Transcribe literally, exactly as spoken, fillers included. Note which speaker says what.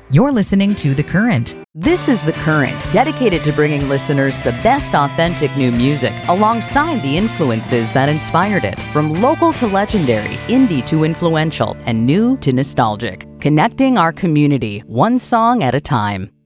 Speaker 1: You're listening to The Current.
Speaker 2: This is The Current, dedicated to bringing listeners the best authentic new music alongside the influences that inspired it, from local to legendary, indie to influential, and new to nostalgic. Connecting our community, one song at a time.